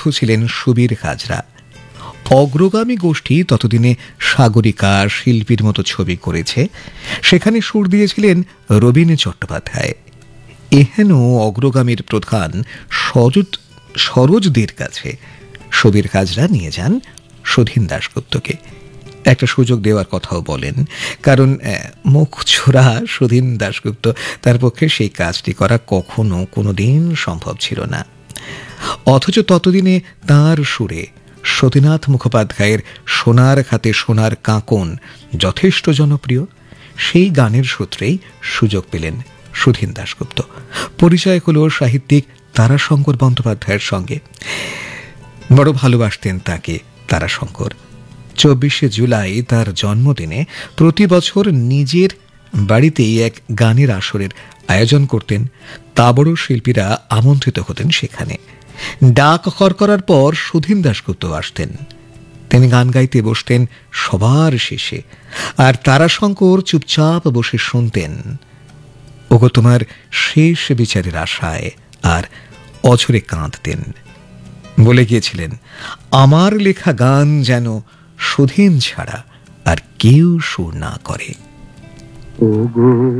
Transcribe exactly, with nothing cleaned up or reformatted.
ছিলেন সুবীর হাজরা। অগ্রগামী গোষ্ঠী ততদিনে সাগরিকা, শিল্পীর মতো ছবি করেছে, সেখানে সুর দিয়েছিলেন রবীন চট্টোপাধ্যায়। এহেন অগ্রগামীর প্রধান সরোজ সরোজদের কাছে সুবীর হাজরা নিয়ে যান সুধীন দাশগুপ্তকে। একটা সুযোগ দেওয়ার কথাও বলেন, কারণ মুখ ছোড়া সুধীন দাশগুপ্ত তার পক্ষে সেই কাজটি করা কখনো কোনোদিন সম্ভব ছিল না। অথচ ততদিনে তাঁর সুরে সতীনাথ মুখোপাধ্যায়ের সোনার খাতে সোনার কাঁকন যথেষ্ট জনপ্রিয়। সেই গানের সূত্রেই সুযোগ পেলেন সুধীন দাশগুপ্ত। পরিচয় হল সাহিত্যিক তারাশঙ্কর বন্দ্যোপাধ্যায়ের সঙ্গে। বড় ভালোবাসতেন তাকে তারাশঙ্কর। চব্বিশে জুলাই তার জন্মদিনে প্রতি বছর নিজের বাড়িতেই এক গানের আসরের আয়োজন করতেন। তাবড় শিল্পীরা আমন্ত্রিত হতেন সেখানে। ডাক করার পর সুধীন দাশগুপ্ত আসতেন। তিনি গান গাইতে বসতেন সবার শেষে, আর তারাশঙ্কর চুপচাপ বসে শুনতেন। ওগো তোমার শেষ বিচারের আশায়, আর অঝরে কাঁদতেন। বলে গিয়েছিলেন, আমার লেখা গান যেন সুধীন ছাড়া আর কেউ সুর না করে।